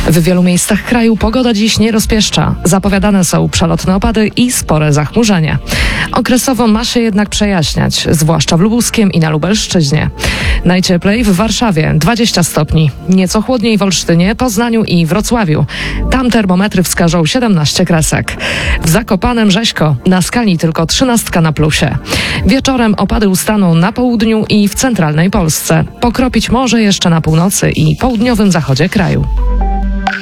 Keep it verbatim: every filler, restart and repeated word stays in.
W wielu miejscach kraju pogoda dziś nie rozpieszcza. Zapowiadane są przelotne opady i spore zachmurzenie. Okresowo ma się jednak przejaśniać, zwłaszcza w Lubuskiem i na Lubelszczyźnie. Najcieplej w Warszawie dwadzieścia stopni, nieco chłodniej w Olsztynie, Poznaniu i Wrocławiu. Tam termometry wskażą siedemnaście kresek. W Zakopanem rzeźko, na skali tylko trzynastka na plusie. Wieczorem opady ustaną na południu i w centralnej Polsce. Pokropić może jeszcze na północy i południowym zachodzie kraju.